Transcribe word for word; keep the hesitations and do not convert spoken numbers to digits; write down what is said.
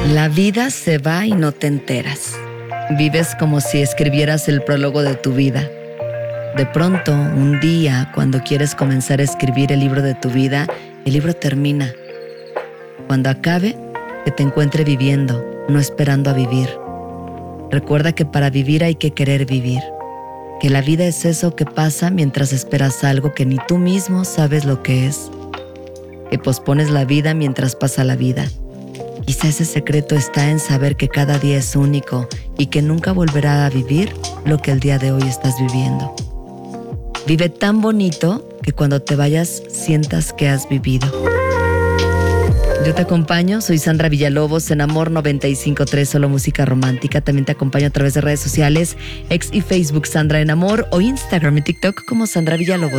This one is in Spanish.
La vida se va y no te enteras. Vives como si escribieras el prólogo de tu vida. De pronto, un día, cuando quieres comenzar a escribir el libro de tu vida, el libro termina. Cuando acabe, que te encuentre viviendo, no esperando a vivir. Recuerda que para vivir hay que querer vivir. Que la vida es eso que pasa mientras esperas algo que ni tú mismo sabes lo que es. Que pospones la vida mientras pasa la vida. Quizá ese secreto está en saber que cada día es único y que nunca volverá a vivir lo que el día de hoy estás viviendo. Vive tan bonito que cuando te vayas sientas que has vivido. Yo te acompaño, soy Sandra Villalobos en Amor noventa y cinco punto tres, solo música romántica. También te acompaño a través de redes sociales, X y Facebook Sandra en Amor o Instagram y TikTok como Sandra Villalobos.